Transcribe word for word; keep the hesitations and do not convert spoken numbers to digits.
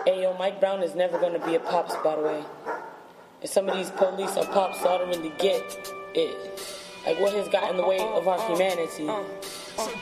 Hey, yo, Mike Brown is never gonna be a Pops, by the way. And some of these police are Pops, so I don't really get it. Like, what has got in the way of our humanity?